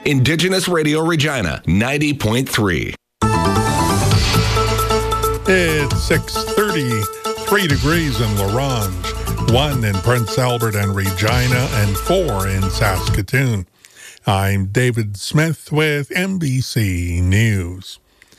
Indigenous Radio Regina, 90.3. It's 6:30, 3 degrees in La Ronge, 1 in Prince Albert and Regina, and 4 in Saskatoon. I'm David Smith with NBC News.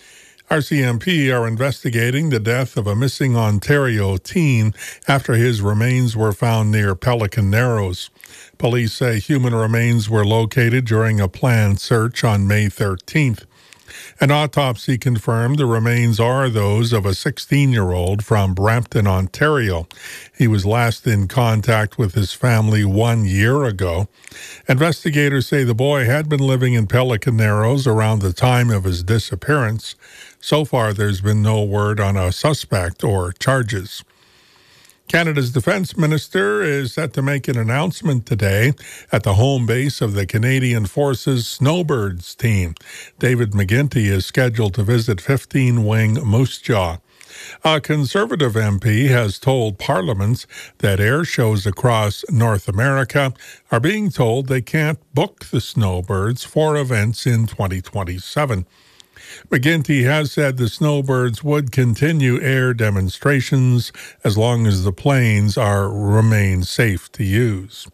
RCMP are investigating the death of a missing Ontario teen after his remains were found near Pelican Narrows. Police say human remains were located during a planned search on May 13th. An autopsy confirmed the remains are those of a 16-year-old from Brampton, Ontario. He was last in contact with his family 1 year ago. Investigators say the boy had been living in Pelican Narrows around the time of his disappearance. So far, there's been no word on a suspect or charges. Canada's defense minister is set to make an announcement today at the home base of the Canadian Forces Snowbirds team. David McGuinty is scheduled to visit 15-wing Moose Jaw. A Conservative MP has told Parliament that air shows across North America are being told they can't book the Snowbirds for events in 2027. McGuinty has said the Snowbirds would continue air demonstrations as long as the planes remain safe to use.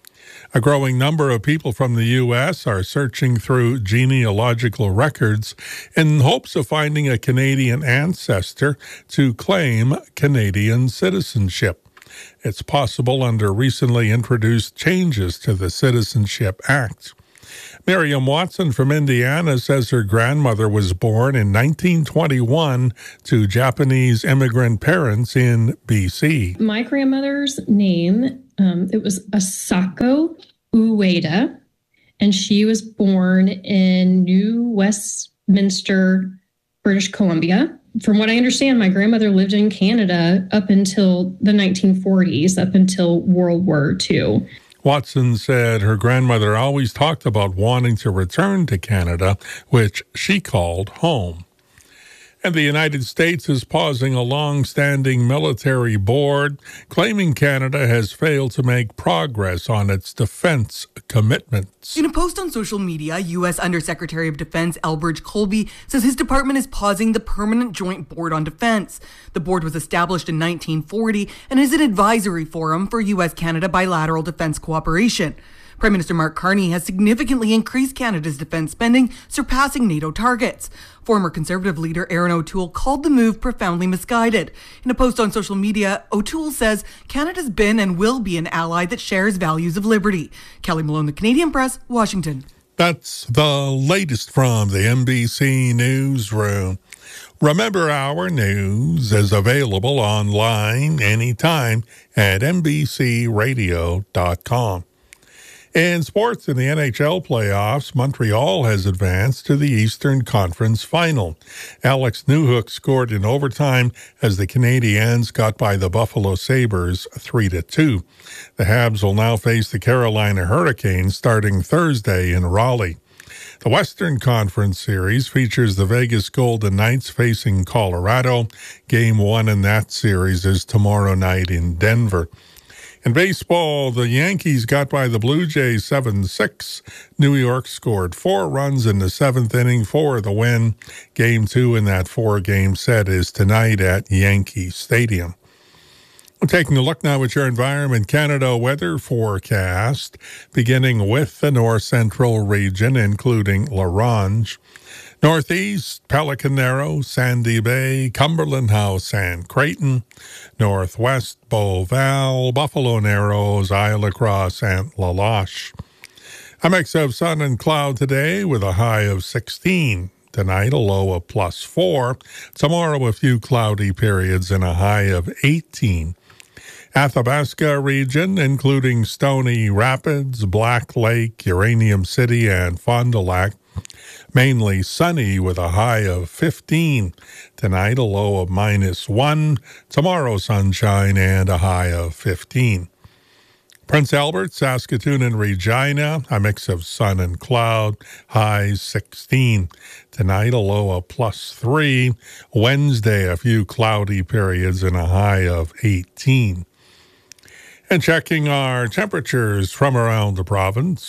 A growing number of people from the U.S. are searching through genealogical records in hopes of finding a Canadian ancestor to claim Canadian citizenship. It's possible under recently introduced changes to the Citizenship Act. Miriam Watson from Indiana says her grandmother was born in 1921 to Japanese immigrant parents in BC. My grandmother's name, it was Asako Ueda, and she was born in New Westminster, British Columbia. From what I understand, my grandmother lived in Canada up until the 1940s, up until World War II. Watson said her grandmother always talked about wanting to return to Canada, which she called home. And the United States is pausing a long-standing military board, claiming Canada has failed to make progress on its defense commitments. In a post on social media, U.S. Undersecretary of Defense Elbridge Colby says his department is pausing the Permanent Joint Board on Defense. The board was established in 1940 and is an advisory forum for U.S.-Canada bilateral defense cooperation. Prime Minister Mark Carney has significantly increased Canada's defense spending, surpassing NATO targets. Former Conservative leader Erin O'Toole called the move profoundly misguided. In a post on social media, O'Toole says Canada's been and will be an ally that shares values of liberty. Kelly Malone, The Canadian Press, Washington. That's the latest from the NBC Newsroom. Remember, our news is available online anytime at NBCRadio.com. In sports, in the NHL playoffs, Montreal has advanced to the Eastern Conference Final. Alex Newhook scored in overtime as the Canadiens got by the Buffalo Sabres 3-2. The Habs will now face the Carolina Hurricanes starting Thursday in Raleigh. The Western Conference Series features the Vegas Golden Knights facing Colorado. Game 1 in that series is tomorrow night in Denver. In baseball, the Yankees got by the Blue Jays 7-6. New York scored 4 runs in the 7th inning for the win. Game 2 in that 4-game set is tonight at Yankee Stadium. We're taking a look now at your Environment Canada weather forecast, beginning with the north central region, including La Ronge. Northeast, Pelican Narrows, Sandy Bay, Cumberland House, and Creighton. Northwest, Beauval, Buffalo Narrows, Isle La Crosse, and La Loche. A mix of sun and cloud today with a high of 16. Tonight, a low of +4. Tomorrow, a few cloudy periods and a high of 18. Athabasca region, including Stony Rapids, Black Lake, Uranium City, and Fond du Lac. Mainly sunny with a high of 15. Tonight, a low of -1. Tomorrow, sunshine and a high of 15. Prince Albert, Saskatoon, and Regina, a mix of sun and cloud, highs 16. Tonight, a low of +3. Wednesday, a few cloudy periods and a high of 18. And checking our temperatures from around the province.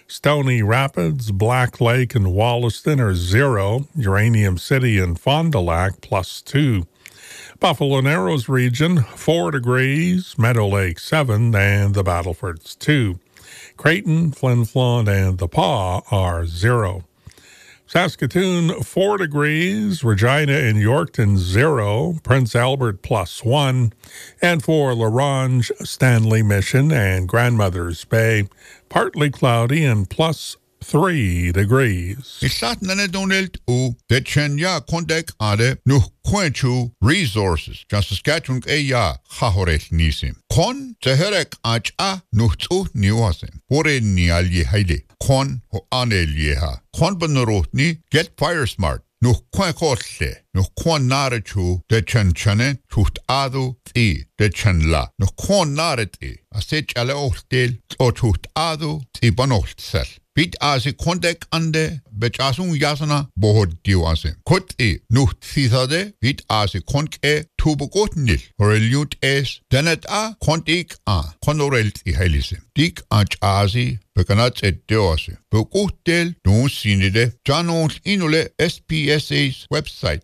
Stony Rapids, Black Lake, and Wollaston are 0. Uranium City and Fond du Lac +2. Buffalo Narrows region, 4 degrees. Meadow Lake, 7, and the Battlefords, 2. Creighton, Flin Flon, and the Pas are 0. Saskatoon, 4 degrees. Regina and Yorkton, 0. Prince Albert, +1. And for La Ronge, Stanley Mission, and Grandmother's Bay, partly cloudy and +3 degrees. Isat nanedonelt u de Chenya Kondek ade nu Quenchu Resources. Just Saskatchewan eya Hahoret nisim. Kon teherek acha nuhtu niwasim. Hore ni alye haide. Kon ho anelyeha. Kon benrotni get fire smart. Nu Quenkotle. Nu Kon narechu de Chenchane tuht adu ti de Chenla. Nu Kon nareti. Asech ale ohtel o tuht adu ti banohtsel. Bit asi kondek ande bechasun yasana bohod diwase. Kot nuht thithade bit asi konke tubugot nil. Horeliut es denet kontik konorelt I helisem. Dik asi bekanat et diwase. Begutel nun sinide janons inule SPSA's website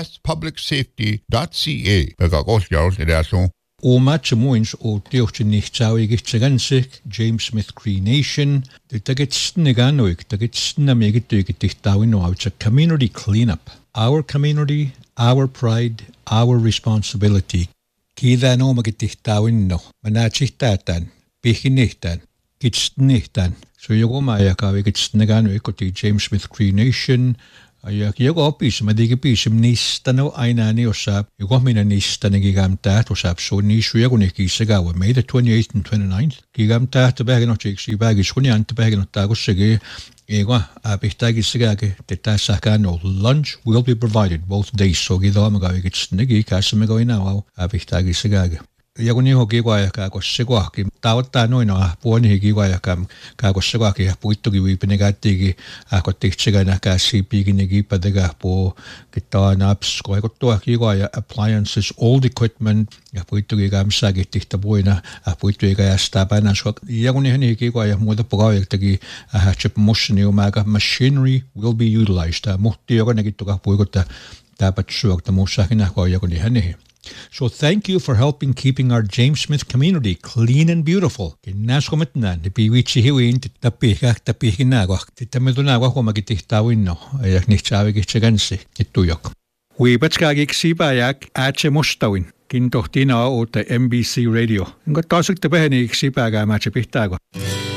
saspublicsafety.ca. Begagos jarl edason. O match moins o deocht nicht zauig ganzig James Smith Cree Nation the tickets neganoik tickets na megetuig dich dawin no out a community cleanup. Our community, our pride, our responsibility. Kida no magetich dawin no manachich tatan bichinichtan gitsnichtan. So yogo maya kawig neganoik o James Smith Cree Nation. Jogo opis madigipisim nistano ainani osap jogo mina nistani gigamtat osap so nisu jogo nikisagawa May the 28th and 29th gigamtat bagin ochiksi bagis kunian bagin otagosege ego apistagisagage tetasakano lunch will be provided both days so gidamagavigits nigi kasamago inaw apistagisagage Jaguni hoki guaya ka kosegwa ki tawta no ino puoni higi guaya kam ka kosegwa ki puito ki wipenegati ki akotichega na ka sipi ki negi padega po kita naps ko to ki guaya appliances old equipment ya puito ki gamsa ki tikta buena puito ki staba na so jaguni higi guaya mo da project ki chip motion umaga machinery will be utilized mohti yoga negi to ka puigota dapat suok ta musakina ko jaguni hani. So thank you for helping keeping our James Smith community clean and beautiful. Kinascometnan, the Piwichi Hiwin, the Pihinagua, the Tamilunagua, Magitawino, a Nichavigichagansi, it tuyok. We Batskagik Sibayak, Ache Mostawin, Kintochtina or the MBC radio. And got tossed the Behani Sipaga Machapitago.